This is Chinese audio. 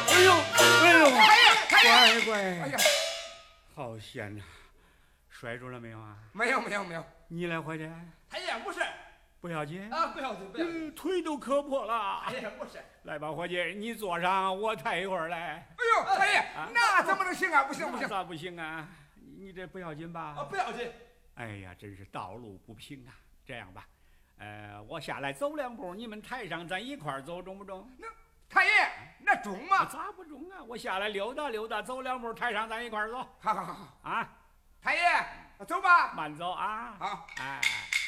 哎呦，哎呦， 太乖， 哎呀， 好险呐！摔着了没有啊？ 没有没有没有， 你来伙计， 太爷不是不要紧啊，不要紧不要紧， 腿都磕破了。 太爷不是。 来吧，伙计，你坐上，我抬一会儿来。 哎呦，太爷，那怎么能行啊？不行不行， 那咋不行啊？你这不要紧吧？ 不要紧。 哎呀，真是道路不平啊！这样吧，我下来走2步，你们抬上，咱一块儿走，中不中？ 那太爷那中吗？ 咋不中啊？我下来溜达溜达，走2步，抬上，咱一块儿走。 好好好啊， 太爷走吧。 慢走啊。 好， 哎。